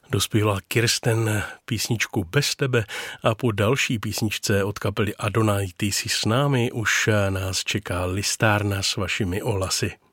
Dospěla Kirsten písničku Bez tebe a po další písničce od kapely Adonai Ty jsi s námi už nás čeká listárna s vašimi ohlasy.